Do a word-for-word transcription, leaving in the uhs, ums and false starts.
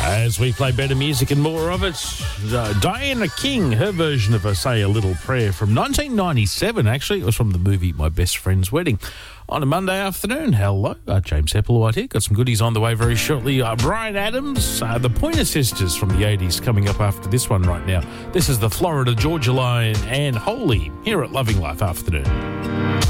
As we play better music and more of it, uh, Diana King, her version of I Say a Little Prayer from nineteen ninety-seven, actually. It was from the movie My Best Friend's Wedding. On a Monday afternoon, hello, uh, James Epplewhite here. Got some goodies on the way very shortly. Uh, Bryan Adams, uh, the Pointer Sisters from the eighties coming up after this one right now. This is the Florida Georgia Line and Holy here at Loving Life Afternoon.